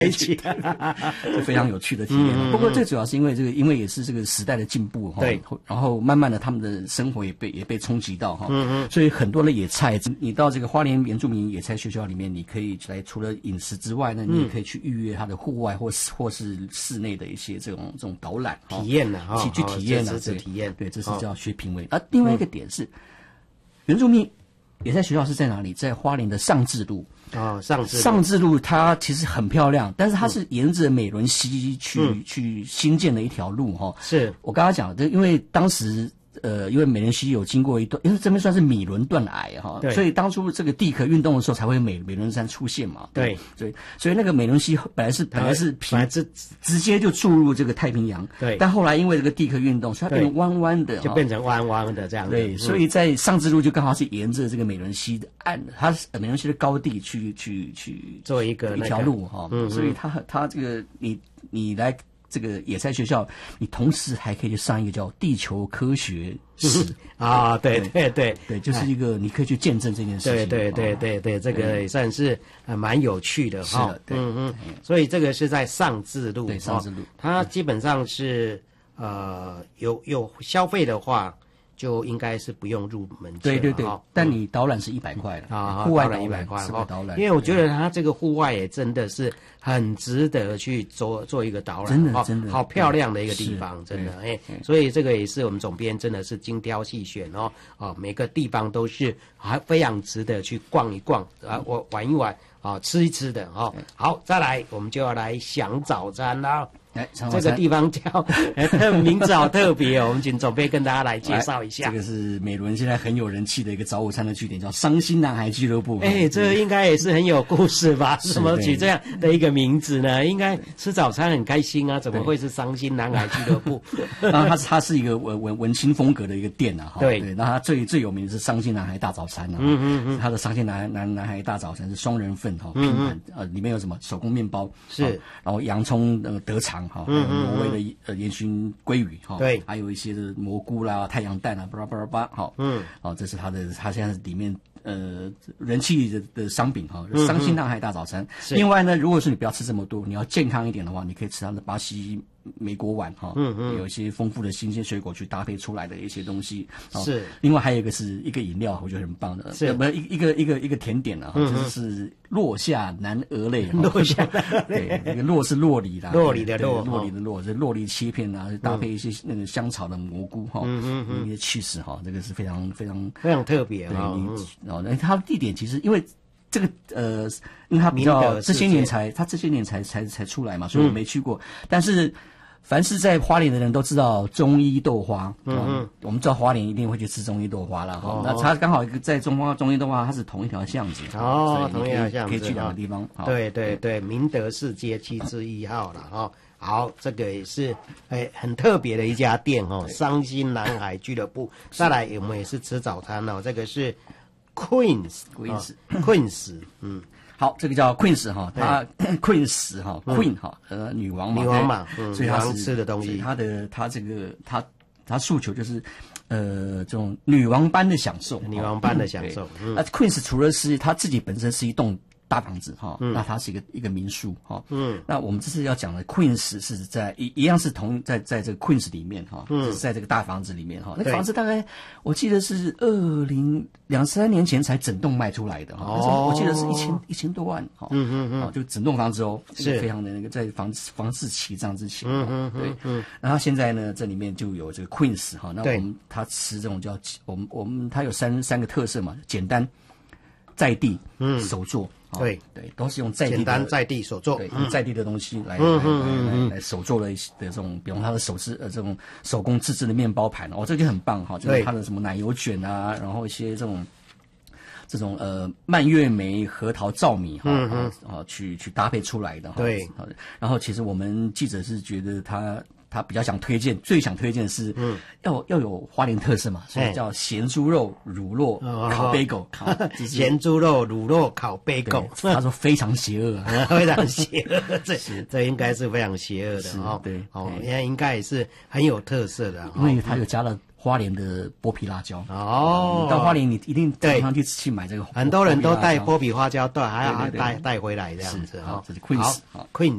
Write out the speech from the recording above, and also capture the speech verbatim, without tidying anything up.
一起，就非常有趣的体验。嗯、不过最主要是因为这个，因为也是这个时代的进步哈，对，然后慢慢的他们的生活也被也被冲击到哈，嗯嗯，所以很多的野菜，你到这个花莲原住民野菜学校里面，你可以来除了饮食之外呢，你也可以去预约它的户外或或是室内的一些这种这种导览体验呢， 去去体验呢，这体验， 对，这是叫学品味。而另外一个点是，原住民野菜学校是在哪里？在花莲的上智路。 哦，上智路上智路它其实很漂亮，但是它是沿着美仑溪去、嗯、去新建的一条路哈。 是我刚刚讲的，因为当时呃，因为美仑溪有经过一段，因为这边算是米伦断崖哈，所以当初这个地壳运动的时候才会美美仑山出现嘛。 对， 所以所以那个美仑溪本来是本来是平， 本来是直接就注入这个太平洋。 对， 但后来因为这个地壳运动，所以它变成弯弯的， 就变成弯弯的这样子。 对，所以在上智路就刚好是沿着这个美仑溪的岸，它是美仑溪的高地去去去做一个、那个、 一条路哈。嗯，所以它它这个你你来。这个野菜学校，你同时还可以去上一个叫地球科学史啊，对对对对，就是一个你可以去见证这件事情。 对对对对对，这个也算是呃蛮有趣的哈。嗯嗯，所以这个是在上智路， 对上智路， 它基本上是呃有有消费的话。就应该是不用入门券， 对对对，但你导览是一百块的啊， 户外一百块哈，导览。 因为我觉得它这个户外也真的是很值得去做做一个导览， 真的真的好漂亮的一个地方，真的哎，所以这个也是我们总编真的是精挑细选哦，哦，每个地方都是还非常值得去逛一逛啊，我玩一玩啊，吃一吃的哦。好，再来我们就要来想早餐啦。 哎， 这个地方叫名字好特别哦，我们请总编跟大家来介绍一下。 这个是美伦现在很有人气的一个早午餐的据点，叫伤心男孩俱乐部。 哎，这个应该也是很有故事吧？怎么取这样的一个名字呢？应该吃早餐很开心啊，怎么会是伤心男孩俱乐部？ 然后它它是一个文文文青风格的一个店啊， 对对。那它最最有名的是伤心男孩大早餐啊，嗯嗯嗯，它的伤心男男男孩大早餐是双人份哈，拼盘呃里面有什么手工面包是， 然后洋葱呃德肠哈，嗯嗯。为了呃烟熏鲑鱼哈， 对， 还有一些的蘑菇啦、太阳蛋啊，巴拉巴拉巴，好，嗯，哦，这是它的，它现在里面呃人气的的商品哈，伤心男孩大早餐。另外呢，如果是你不要吃这么多，你要健康一点的话，你可以吃它的巴西莓果碗哈，嗯嗯，有一些丰富的新鲜水果去搭配出来的一些东西。 是， 另外还有一个是一个饮料，我觉得很棒的， 是不一一个一个一个甜点啊，就是落下南鹅类， 落下南鹅类，那个落是洛梨啦， 洛梨的洛， 洛梨的洛，是洛梨切片啊，搭配一些那个香草的蘑菇哈，嗯嗯嗯，一些起司哈，这个是非常非常非常特别啊。哦，那它的地点其实因为。这个呃，因为它比较这些年才，它这些年才才才出来嘛，所以我没去过。嗯、但是，凡是在花莲的人都知道中医豆花，嗯嗯，我们知道花莲一定会去吃中医豆花了哈。哦、那它刚好在中花中医豆花，它是同一条巷子哦，同一条巷子可以去两个地方。 对对对，明德市街七之一号了哈。好，这个也是哎很特别的一家店哦，伤心男孩俱乐部。再来，我们也是吃早餐哦，这个是。Queens，Queens，Queens，、哦、Queens, 嗯， 好，这个叫 Queens 哈，它 Queens 哈 ，Queen 哈，呃，女王嘛， 女王嘛， 嗯、所以它是吃的东西， 它的它这个它它诉求就是，呃，这种女王般的享受， 女王般的享受。 嗯、那 Queens 除了是它自己本身是一栋大房子哈，嗯、那它是一个一个民宿哈，嗯，那我们这次要讲的 Queens 是在一一样是同在在这个 Queens 里面哈，嗯，是在这个大房子里面哈，那个房子大概我记得是二零两三年前才整栋卖出来的哈，哦，我记得是一千一千多万哈，嗯嗯嗯，哦，就整栋房子哦，是非常的那个在房房市起涨之前，嗯嗯对，嗯，然后现在呢这里面就有这个 Queens 哈，那我们他吃这种叫我们我们它有三三个特色嘛，简单在地，嗯，手做。 对对，都是用在地简单在地手做， 对，用在地的东西来、嗯、来、嗯、来来来手做的的这种，比方它的手制呃这种手工自制的面包盘哦，这就很棒哈，就是它的什么奶油卷啊，然后一些这种这种呃蔓越莓、核桃、糙米哈，嗯嗯啊去去搭配出来的哈， 对， 然后其实我们记者是觉得它。他比较想推荐，最想推荐的是，嗯，要要有花莲特色嘛，所以叫咸猪肉乳酪烤贝狗， 咸猪肉乳酪烤贝狗， 他说非常邪恶， 非常邪恶，这这应该是非常邪恶的哦， 对， 哦，应该应该也是很有特色的， 因为他有加了花莲的剥皮辣椒哦， 你到花莲你一定常常去去买这个， 很多人都带剥皮花椒，对，还要带带回来这样子哈。 哈。 这是 Queens 好 ，Queen。